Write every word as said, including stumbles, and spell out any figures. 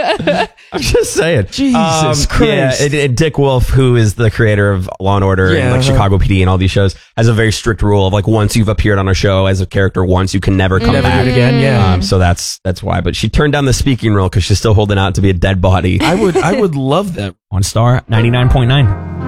I'm just saying. Jesus um, Christ. Yeah, it, it, Dick Wolf, who is the creator of Law and Order Yeah, and like uh-huh. Chicago P D and all these shows, has a very strict rule of like once you've appeared on a show as a character once, you can never come Never back do it again, yeah. Um, so that's that's why. But she turned down the speaking role because she's still holding out to be a dead body. I would I would love that. On Star ninety-nine point nine.